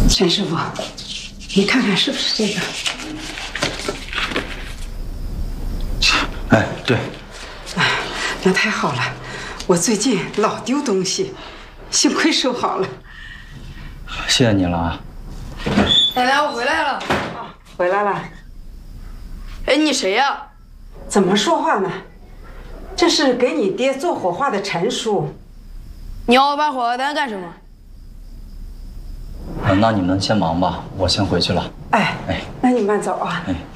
陈师傅，你看看是不是这个？ 哎，对。 哎，那太好了，我最近老丢东西，幸亏收好了。 谢谢你了啊。 奶奶，我回来了。 回来了。 哎，你谁呀？ 怎么说话呢？这是给你爹做火化的陈叔。 你要我办火化单干什么？ 那你们先忙吧，我先回去了。 哎，那你慢走啊。 哎。